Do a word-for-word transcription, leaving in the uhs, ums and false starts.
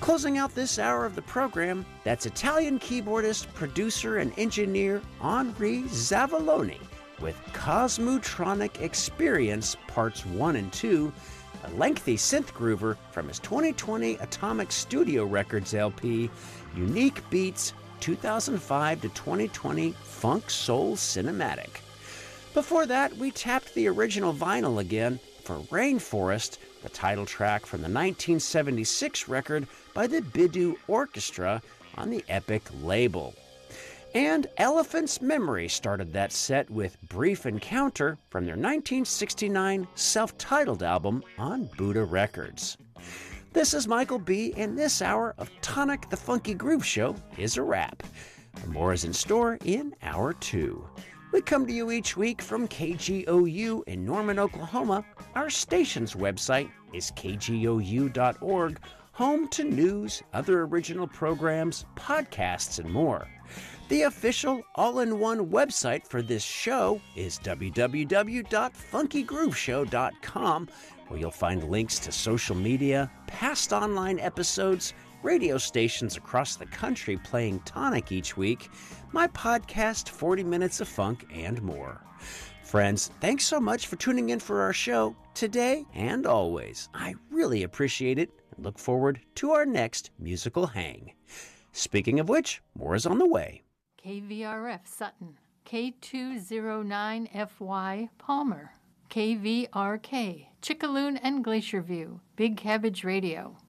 Closing out this hour of the program, that's Italian keyboardist, producer, and engineer Henri Zavaloni with Cosmotronic Experience Parts one and two, a lengthy synth groover from his twenty twenty Atomic Studio Records L P, Unique Beats two thousand five to twenty twenty Funk Soul Cinematic. Before that, we tapped the original vinyl again for Rainforest, the title track from the nineteen seventy-six record by the Bidu Orchestra on the Epic label. And Elephant's Memory started that set with Brief Encounter from their nineteen sixty-nine self-titled album on Buddha Records. This is Michael B., and this hour of Tonic the Funky Groove Show is a wrap. More is in store in Hour two. We come to you each week from K G O U in Norman, Oklahoma. Our station's website is k g o u dot org, home to news, other original programs, podcasts, and more. The official all-in-one website for this show is w w w dot funky groove show dot com, where you'll find links to social media, past online episodes, radio stations across the country playing Tonic each week, my podcast, forty minutes of Funk, and more. Friends, thanks so much for tuning in for our show today and always. I really appreciate it and look forward to our next musical hang. Speaking of which, more is on the way. K V R F Sutton, K two oh nine F Y Palmer, K V R K Chickaloon and Glacier View, Big Cabbage Radio,